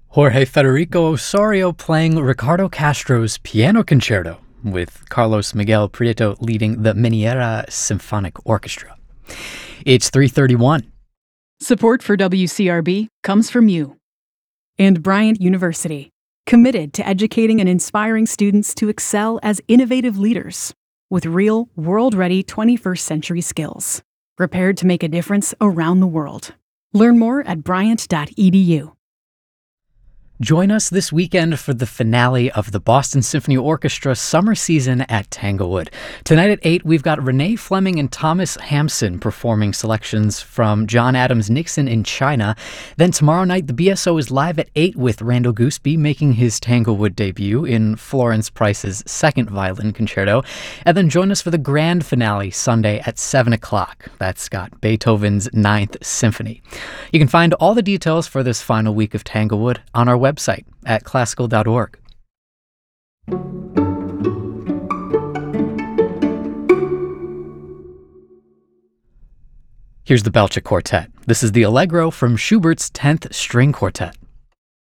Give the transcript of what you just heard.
Jorge Federico Osorio playing Ricardo Castro's Piano Concerto, with Carlos Miguel Prieto leading the Minera Symphonic Orchestra. It's 3:31. Support for WCRB comes from you. And Bryant University, committed to educating and inspiring students to excel as innovative leaders with real, world-ready 21st century skills, prepared to make a difference around the world. Learn more at bryant.edu. Join us this weekend for the finale of the Boston Symphony Orchestra summer season at Tanglewood. Tonight at 8, we've got Renee Fleming and Thomas Hampson performing selections from John Adams' Nixon in China. Then tomorrow night, the BSO is live at 8 with Randall Gooseby making his Tanglewood debut in Florence Price's second violin concerto. And then join us for the grand finale Sunday at 7 o'clock. That's got Beethoven's Ninth Symphony. You can find all the details for this final week of Tanglewood on our website at classical.org. Here's the Belchic Quartet. This is the Allegro from Schubert's 10th String Quartet.